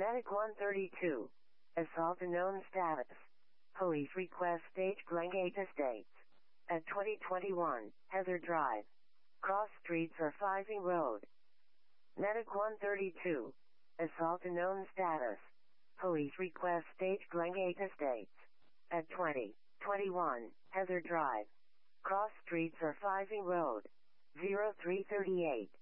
Medic 132. Assault unknown status. Police request stage blank 8 estates. At 2021, Heather Drive. Cross streets or Fising Road. Medic 132. Assault unknown status. Police request stage blank 8 estates. At 2021, Heather Drive. Cross streets or Fising Road. 0338.